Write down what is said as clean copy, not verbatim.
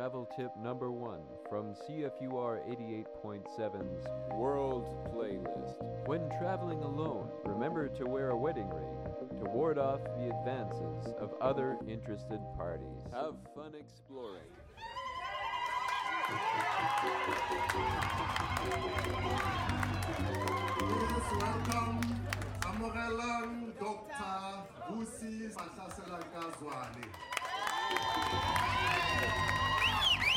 travel tip number 1 from CFUR 88.7's World Playlist. When traveling alone, remember to wear a wedding ring to ward off the advances of other interested parties. Have fun exploring. Please welcome